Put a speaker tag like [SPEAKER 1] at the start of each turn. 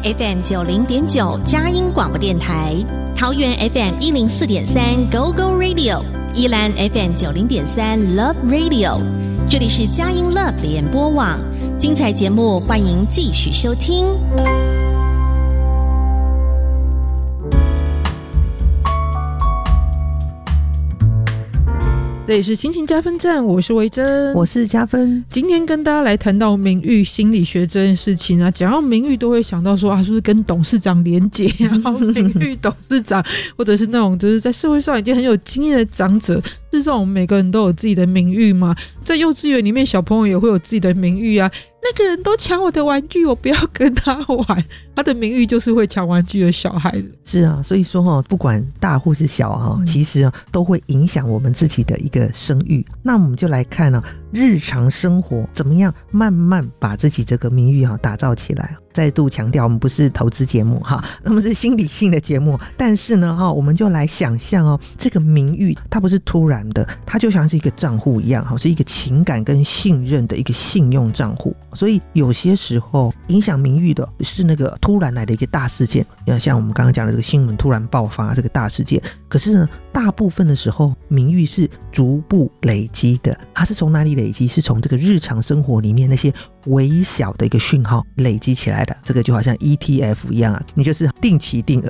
[SPEAKER 1] FM 90.9佳音广播电台，桃园 FM 104.3 Go Go Radio， 宜兰 FM 90.3 Love Radio。这里是佳音 Love 联播网，精彩节目欢迎继续收听。
[SPEAKER 2] 这里是心情加分站，我是维珍，
[SPEAKER 3] 我是加分。
[SPEAKER 2] 今天跟大家来谈到名誉心理学这件事情啊，讲到名誉都会想到说啊，是不是跟董事长连结，然后名誉董事长或者是那种就是在社会上已经很有经验的长者，是这种每个人都有自己的名誉吗？在幼稚园里面小朋友也会有自己的名誉啊，那个人都抢我的玩具，我不要跟他玩，他的名誉就是会抢玩具的小孩子。
[SPEAKER 3] 是啊，所以说不管大或是小其实都会影响我们自己的一个声誉。那我们就来看日常生活怎么样慢慢把自己这个名誉打造起来。再度强调，我们不是投资节目那么是心理性的节目，但是呢我们就来想象这个名誉它不是突然的，它就像是一个账户一样，是一个情感跟信任的一个信用账户。所以有些时候影响名誉的是那个突然来的一个大事件，像我们刚刚讲的这个新闻突然爆发这个大事件。可是呢，大部分的时候名誉是逐步累积的，它是从哪里累积？是从这个日常生活里面那些微小的一个讯号累积起来的。这个就好像 ETF 一样你就是定期定额